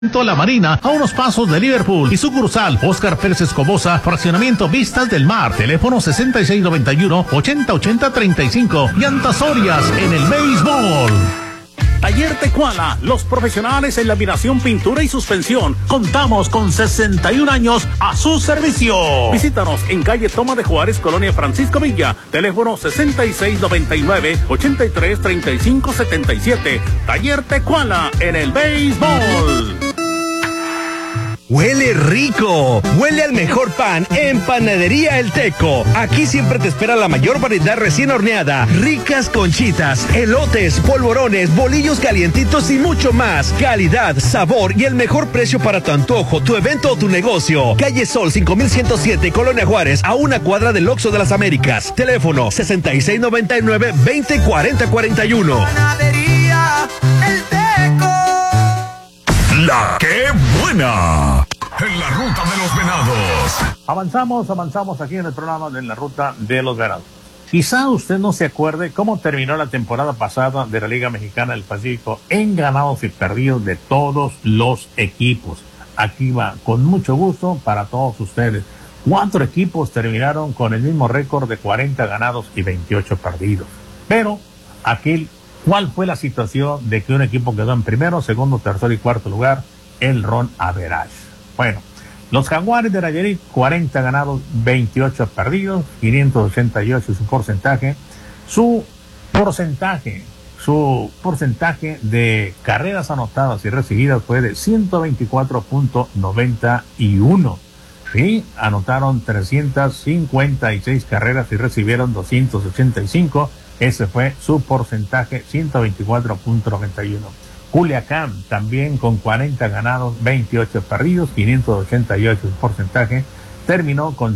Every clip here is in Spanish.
La Marina, a unos pasos de Liverpool, y sucursal Óscar Pérez Escobosa, fraccionamiento Vistas del Mar, teléfono 6691-808035, y Antasorias en el béisbol. Taller Tecuala, los profesionales en laminación, pintura y suspensión. Contamos con 61 años a su servicio. Visítanos en calle Toma de Juárez, Colonia Francisco Villa, teléfono 6699-833577. Taller Tecuala en el béisbol. ¡Huele rico! ¡Huele al mejor pan en Panadería El Teco! Aquí siempre te espera la mayor variedad recién horneada, ricas conchitas, elotes, polvorones, bolillos calientitos y mucho más. Calidad, sabor y el mejor precio para tu antojo, tu evento o tu negocio. Calle Sol 5107, Colonia Juárez, a una cuadra del Oxxo de las Américas. Teléfono 6699-204041. Panadería El Teco. La ¡Qué buena! En la ruta de los venados. Avanzamos aquí en el programa de la ruta de los venados. Quizá usted no se acuerde cómo terminó la temporada pasada de la Liga Mexicana del Pacífico en ganados y perdidos de todos los equipos. Aquí va con mucho gusto para todos ustedes. 4 equipos terminaron con el mismo récord de 40 ganados y 28 perdidos. Pero aquí, ¿cuál fue la situación de que un equipo quedó en primero, segundo, tercer y cuarto lugar? El run average. Bueno, los Jaguares de Nayarit, 40 ganados, 28 perdidos, 588 su porcentaje. Su porcentaje de carreras anotadas y recibidas fue de 124.91. Sí, anotaron 356 carreras y recibieron 285. Ese fue su porcentaje, 124.91. Culiacán, también con 40 ganados, 28 perdidos, 588 el porcentaje, terminó con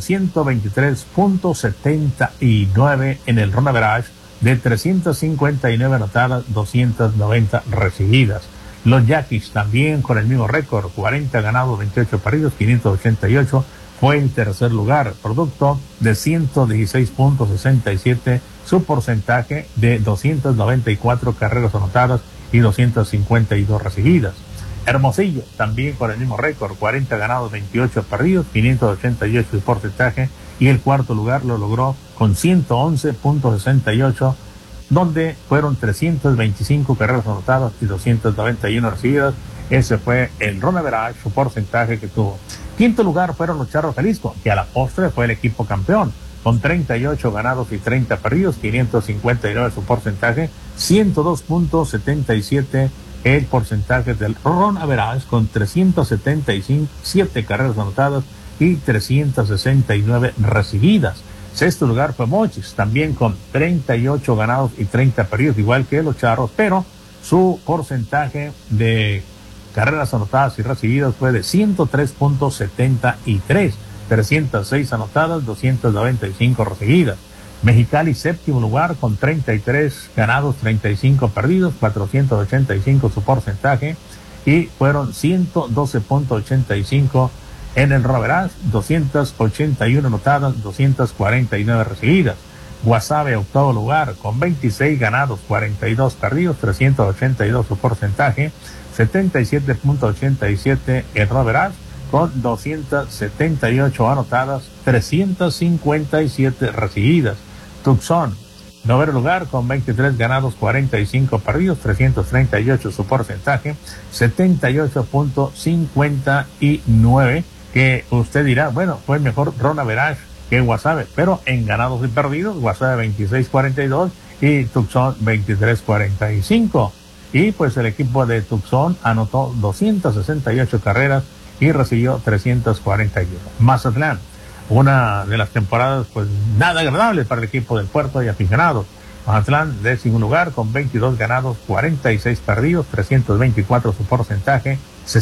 123.79 en el run average, de 359 anotadas, 290 recibidas. Los Yaquis, también con el mismo récord, 40 ganados, 28 perdidos, 588, fue en tercer lugar, producto de 116.67 su porcentaje de 294 carreras anotadas y 252 recibidas. Hermosillo, también con el mismo récord, 40 ganados, 28 perdidos, 588 su porcentaje, y el cuarto lugar lo logró con 111.68, donde fueron 325 carreras anotadas y 291 recibidas. Ese fue el run average, su porcentaje que tuvo. Quinto lugar fueron los Charros Jalisco, que a la postre fue el equipo campeón, con 38 ganados y 30 perdidos, 559 su porcentaje, 102.77 el porcentaje del run average, con 377 carreras anotadas y 369 recibidas. Sexto lugar fue Mochis, también con 38 ganados y 30 perdidos, igual que los Charros, pero su porcentaje de carreras anotadas y recibidas fue de 103.73, 306 anotadas, 295 recibidas. Mexicali, séptimo lugar, con 33 ganados, 35 perdidos, 485 su porcentaje, y fueron 112.85 en el run average, 281 anotadas, 249 recibidas. Guasave, octavo lugar, con 26 ganados, 42 perdidos, 382 su porcentaje, 77.87 el run average, con 278 anotadas, 357 recibidas. Tucson, noveno lugar, con 23 ganados, 45 perdidos, 338 su porcentaje, 78.59, que usted dirá, bueno, fue mejor run average que Guasave, pero en ganados y perdidos, Guasave 26.42 y Tucson 23.45. Y pues el equipo de Tucson anotó 268 carreras y recibió 341. Mazatlán, una de las temporadas pues nada agradable para el equipo del Puerto y aficionados. Mazatlán, décimo lugar, con 22 ganados, 46 perdidos, 324 su porcentaje,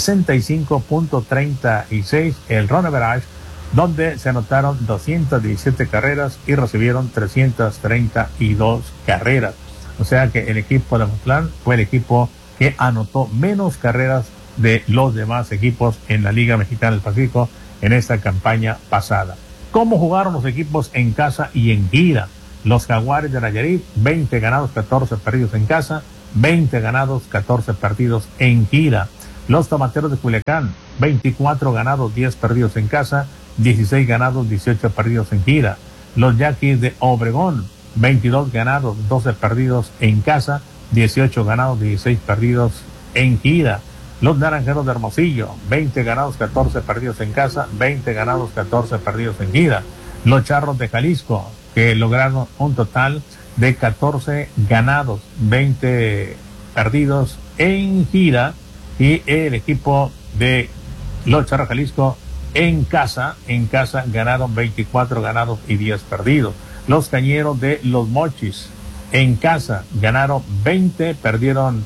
65.36 el run average, donde se anotaron 217 carreras y recibieron 332 carreras. O sea que el equipo de Mazatlán fue el equipo que anotó menos carreras de los demás equipos en la Liga Mexicana del Pacífico en esta campaña pasada. ¿Cómo jugaron los equipos en casa y en gira? Los Jaguares de Nayarit, 20 ganados, 14 perdidos en casa, 20 ganados, 14 perdidos en gira. Los Tomateros de Culiacán, 24 ganados, 10 perdidos en casa, 16 ganados, 18 perdidos en gira. Los Yaquis de Obregón, 22 ganados, 12 perdidos en casa, 18 ganados, 16 perdidos en gira. Los Naranjeros de Hermosillo, 20 ganados, 14 perdidos en casa, 20 ganados, 14 perdidos en gira. Los Charros de Jalisco, que lograron un total de 14 ganados, 20 perdidos en gira. Y el equipo de los Charros de Jalisco en casa ganaron 24 ganados y 10 perdidos. Los Cañeros de Los Mochis en casa ganaron 20, perdieron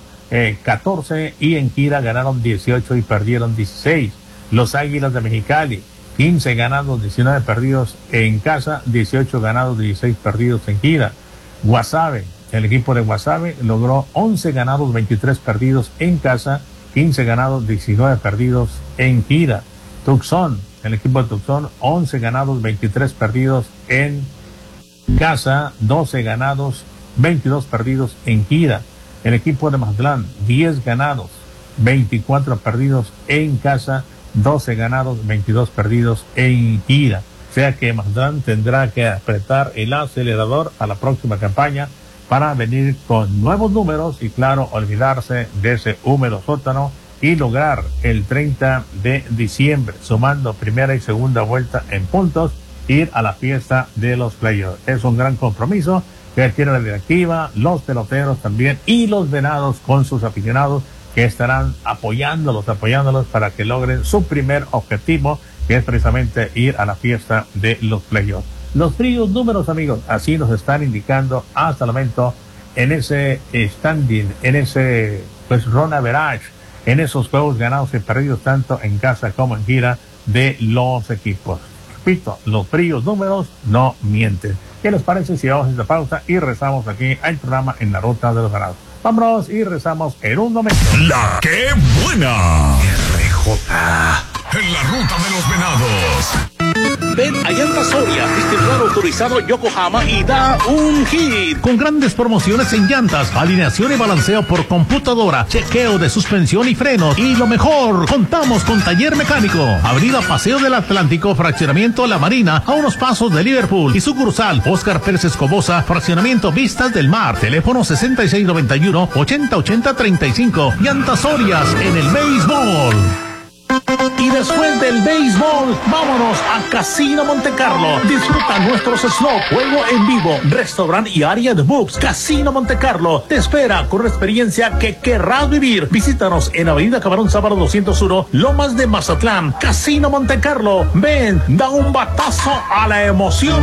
14 y en gira ganaron 18 y perdieron 16. Los Águilas de Mexicali, 15 ganados, 19 perdidos en casa, 18 ganados, 16 perdidos en gira. Guasave, el equipo de Guasave logró 11 ganados, 23 perdidos en casa, 15 ganados, 19 perdidos en gira. Tucson, el equipo de Tucson, 11 ganados, 23 perdidos en casa, 12 ganados, 22 perdidos en gira. El equipo de Mazatlán, 10 ganados, 24 perdidos en casa, 12 ganados, 22 perdidos en gira. O sea que Mazatlán tendrá que apretar el acelerador a la próxima campaña para venir con nuevos números y, claro, olvidarse de ese húmedo sótano y lograr el 30 de diciembre, sumando primera y segunda vuelta en puntos, ir a la fiesta de los playoffs. Es un gran compromiso que tiene la directiva, los peloteros también y los Venados con sus aficionados que estarán apoyándolos para que logren su primer objetivo, que es precisamente ir a la fiesta de los playoffs. Los fríos números, amigos, así nos están indicando hasta el momento en ese standing, en ese run average, en esos juegos ganados y perdidos tanto en casa como en gira de los equipos. Repito, los fríos números no mienten. ¿Qué les parece si vamos a esta pausa y rezamos aquí al programa en la Ruta de los Venados? Vámonos y rezamos en un momento. La que buena. RJ. En la Ruta de los Venados. Ven a Llantas Soria, distribuidor autorizado Yokohama y da un hit. Con grandes promociones en llantas, alineación y balanceo por computadora, chequeo de suspensión y frenos. Y lo mejor, contamos con taller mecánico. Avenida Paseo del Atlántico, fraccionamiento La Marina, a unos pasos de Liverpool. Y sucursal Óscar Pérez Escobosa, fraccionamiento Vistas del Mar. Teléfono 6691-808035. Llantas Sorias en el béisbol. Y después del béisbol, vámonos a Casino Montecarlo. Disfruta nuestros slots, juego en vivo, restaurante y área de books. Casino Montecarlo te espera con una experiencia que querrás vivir. Visítanos en Avenida Camarón Sábado 201, Lomas de Mazatlán. Casino Montecarlo. Ven, da un batazo a la emoción.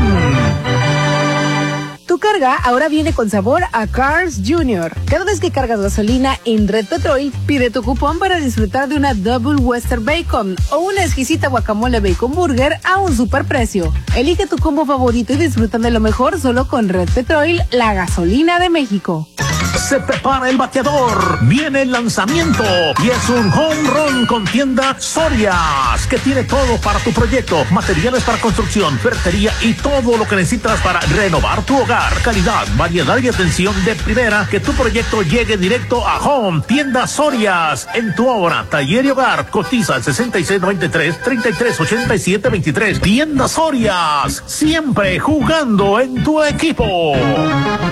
Tu carga ahora viene con sabor a Cars Jr. Cada vez que cargas gasolina en Red Petrol, pide tu cupón para disfrutar de una Double Western Bacon o una exquisita guacamole Bacon Burger a un superprecio. Elige tu combo favorito y disfruta de lo mejor solo con Red Petrol, la gasolina de México. Se prepara el bateador, viene el lanzamiento y es un home run con tienda Sorias, que tiene todo para tu proyecto, materiales para construcción, ferretería y todo lo que necesitas para renovar tu hogar. Calidad, variedad y atención de primera, que tu proyecto llegue directo a home. Tienda Sorias, en tu obra, taller y hogar, cotiza al 6693-338723. Tienda Sorias, siempre jugando en tu equipo.